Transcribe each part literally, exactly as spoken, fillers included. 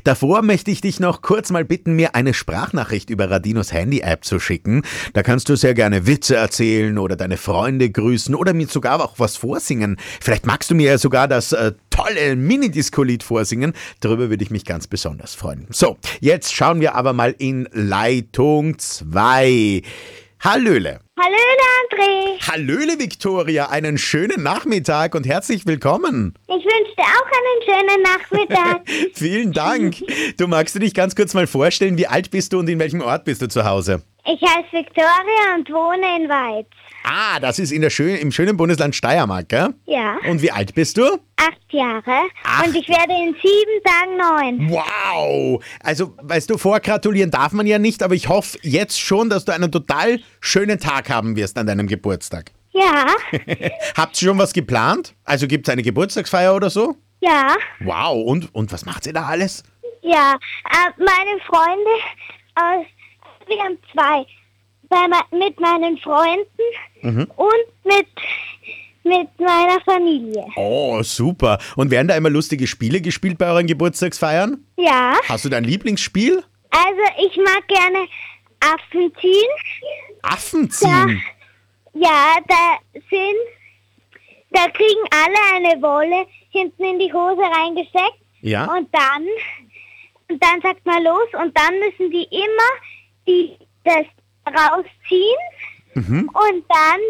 Davor möchte ich dich noch kurz mal bitten, mir eine Sprachnachricht über Radinos Handy-App zu schicken. Da kannst du sehr gerne Witze erzählen oder deine Freunde grüßen oder mir sogar auch was vorsingen. Vielleicht magst du mir ja sogar das äh, tolle Mini-Disco-Lied vorsingen. Darüber würde ich mich ganz besonders freuen. So, jetzt schauen wir aber mal in Leitung zwei. Hallöle. Hallöle, André. Hallöle, Viktoria. Einen schönen Nachmittag und herzlich willkommen. Ich wünsche dir auch einen schönen Nachmittag. Vielen Dank. Du, magst du dich ganz kurz mal vorstellen, wie alt bist du und in welchem Ort bist du zu Hause? Ich heiße Viktoria und wohne in Weiz. Ah, das ist in der schön, im schönen Bundesland Steiermark, gell? Ja. Und wie alt bist du? Acht Jahre. Acht. Und ich werde in sieben Tagen neun. Wow! Also, weißt du, vorgratulieren darf man ja nicht, aber ich hoffe jetzt schon, dass du einen total schönen Tag haben wirst an deinem Geburtstag. Ja. Habt ihr schon was geplant? Also gibt es eine Geburtstagsfeier oder so? Ja. Wow, und, und was macht ihr da alles? Ja. Äh, meine Freunde aus... Wir haben zwei. Bei, mit meinen Freunden Mhm. und mit, mit meiner Familie. Oh, super. Und werden da immer lustige Spiele gespielt bei euren Geburtstagsfeiern? Ja. Hast du dein Lieblingsspiel? Also ich mag gerne Affen ziehen. Affen ziehen? Ja, da sind, da kriegen alle eine Wolle hinten in die Hose reingesteckt. Ja. Und dann, und dann sagt man los und dann müssen die immer die, das rausziehen. Mhm. Und dann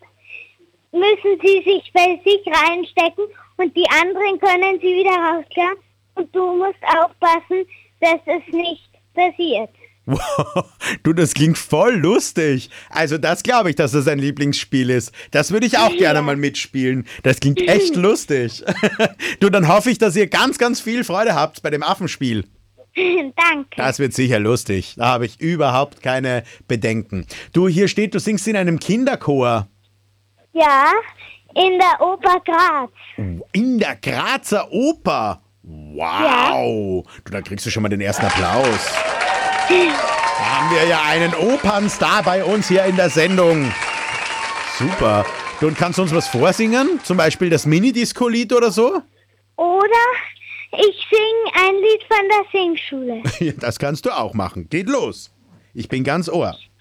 müssen sie sich bei sich reinstecken und die anderen können sie wieder rausklären. Und du musst aufpassen, dass es nicht passiert. Wow, du, das klingt voll lustig. Also das glaube ich, dass das ein Lieblingsspiel ist. Das würde ich auch gerne mal mitspielen. Das klingt echt lustig. Du, dann hoffe ich, dass ihr ganz, ganz viel Freude habt bei dem Affenspiel. Danke. Das wird sicher lustig. Da habe ich überhaupt keine Bedenken. Du, hier steht, du singst in einem Kinderchor. Ja, in der Oper Graz. In der Grazer Oper. Wow. Du, da kriegst du schon mal den ersten Applaus. Da haben wir ja einen Opernstar bei uns hier in der Sendung. Super. Du, und kannst du uns was vorsingen? Zum Beispiel das Mini-Disco-Lied oder so? Oder ich singe ein Lied von der Singschule. Das kannst du auch machen. Geht los. Ich bin ganz Ohr.